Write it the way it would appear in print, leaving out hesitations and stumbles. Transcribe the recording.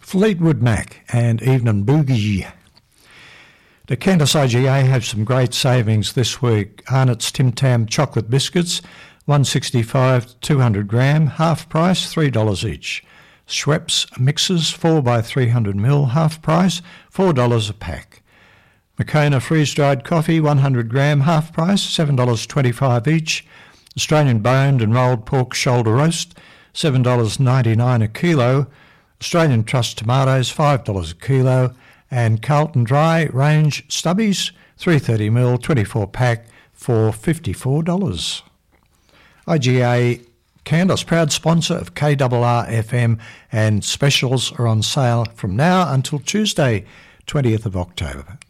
Fleetwood Mac and Evening Boogie. The Candice IGA have some great savings this week. Arnott's Tim Tam chocolate biscuits, $1.65, 200 gram, half price, $3 each. Schweppes mixes, 4x300ml, half price, $4 a pack. Moccona freeze-dried coffee, 100 gram, half price, $7.25 each. Australian boned and rolled pork shoulder roast, $7.99 a kilo. Australian Trust tomatoes, $5 a kilo. And Carlton Dry Range Stubbies, 330ml, 24 pack for $54. IGA Candice, proud sponsor of KRR-FM, and specials are on sale from now until Tuesday, 20th of October.